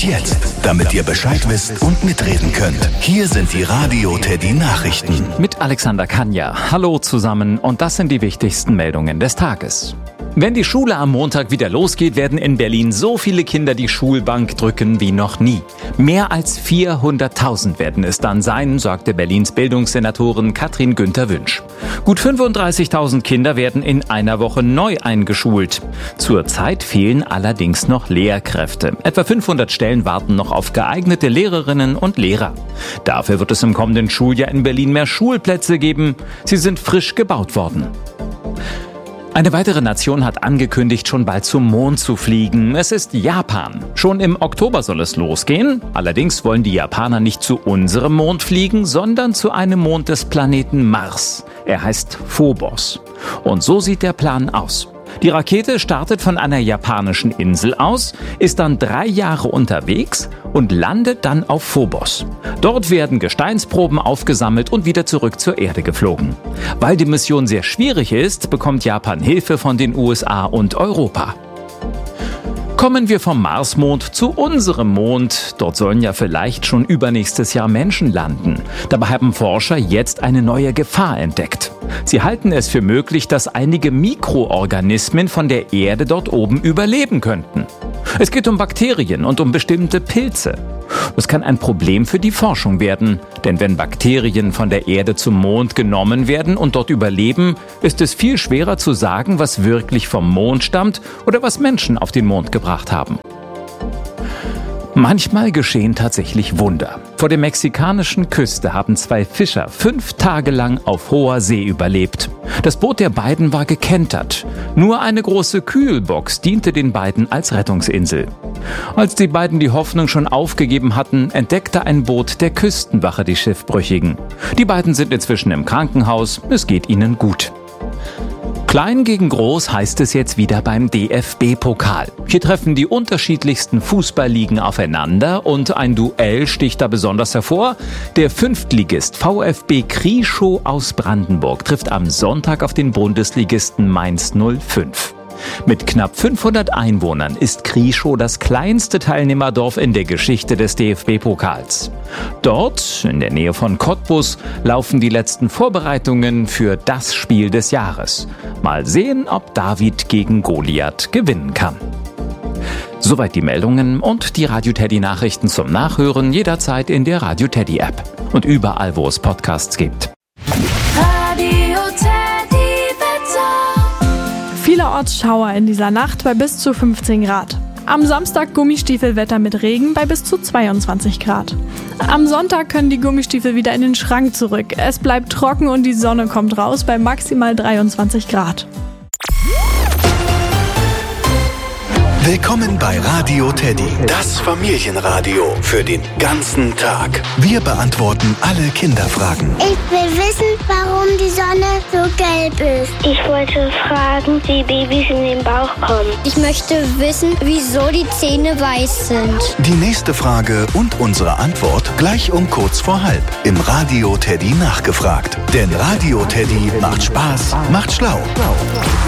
jetzt, damit ihr Bescheid wisst und mitreden könnt. Hier sind die Radio Teddy Nachrichten. Mit Alexander Kanja. Hallo zusammen und das sind die wichtigsten Meldungen des Tages. Wenn die Schule am Montag wieder losgeht, werden in Berlin so viele Kinder die Schulbank drücken wie noch nie. Mehr als 400.000 werden es dann sein, sagte Berlins Bildungssenatorin Katrin Günther-Wünsch. Gut 35.000 Kinder werden in einer Woche neu eingeschult. Zurzeit fehlen allerdings noch Lehrkräfte. Etwa 500 Stellen warten noch auf geeignete Lehrerinnen und Lehrer. Dafür wird es im kommenden Schuljahr in Berlin mehr Schulplätze geben. Sie sind frisch gebaut worden. Eine weitere Nation hat angekündigt, schon bald zum Mond zu fliegen. Es ist Japan. Schon im Oktober soll es losgehen. Allerdings wollen die Japaner nicht zu unserem Mond fliegen, sondern zu einem Mond des Planeten Mars. Er heißt Phobos. Und so sieht der Plan aus. Die Rakete startet von einer japanischen Insel aus, ist dann 3 Jahre unterwegs und landet dann auf Phobos. Dort werden Gesteinsproben aufgesammelt und wieder zurück zur Erde geflogen. Weil die Mission sehr schwierig ist, bekommt Japan Hilfe von den USA und Europa. Kommen wir vom Marsmond zu unserem Mond. Dort sollen ja vielleicht schon übernächstes Jahr Menschen landen. Dabei haben Forscher jetzt eine neue Gefahr entdeckt. Sie halten es für möglich, dass einige Mikroorganismen von der Erde dort oben überleben könnten. Es geht um Bakterien und um bestimmte Pilze. Das kann ein Problem für die Forschung werden, denn wenn Bakterien von der Erde zum Mond genommen werden und dort überleben, ist es viel schwerer zu sagen, was wirklich vom Mond stammt oder was Menschen auf den Mond gebracht haben. Manchmal geschehen tatsächlich Wunder. Vor der mexikanischen Küste haben 2 Fischer 5 Tage lang auf hoher See überlebt. Das Boot der beiden war gekentert. Nur eine große Kühlbox diente den beiden als Rettungsinsel. Als die beiden die Hoffnung schon aufgegeben hatten, entdeckte ein Boot der Küstenwache die Schiffbrüchigen. Die beiden sind inzwischen im Krankenhaus, es geht ihnen gut. Klein gegen groß heißt es jetzt wieder beim DFB-Pokal. Hier treffen die unterschiedlichsten Fußballligen aufeinander und ein Duell sticht da besonders hervor. Der Fünftligist VfB Krieschow aus Brandenburg trifft am Sonntag auf den Bundesligisten Mainz 05. Mit knapp 500 Einwohnern ist Krieschow das kleinste Teilnehmerdorf in der Geschichte des DFB-Pokals. Dort, in der Nähe von Cottbus, laufen die letzten Vorbereitungen für das Spiel des Jahres. Mal sehen, ob David gegen Goliath gewinnen kann. Soweit die Meldungen und die Radio Teddy Nachrichten zum Nachhören jederzeit in der Radio Teddy App und überall, wo es Podcasts gibt. Vielerorts Schauer in dieser Nacht bei bis zu 15 Grad. Am Samstag Gummistiefelwetter mit Regen bei bis zu 22 Grad. Am Sonntag können die Gummistiefel wieder in den Schrank zurück. Es bleibt trocken und die Sonne kommt raus bei maximal 23 Grad. Willkommen bei Radio Teddy, das Familienradio für den ganzen Tag. Wir beantworten alle Kinderfragen. Ich will wissen, warum die Sonne so gelb ist. Ich wollte fragen, wie Babys in den Bauch kommen. Ich möchte wissen, wieso die Zähne weiß sind. Die nächste Frage und unsere Antwort gleich um kurz vor halb im Radio Teddy nachgefragt. Denn Radio Teddy macht Spaß, macht schlau.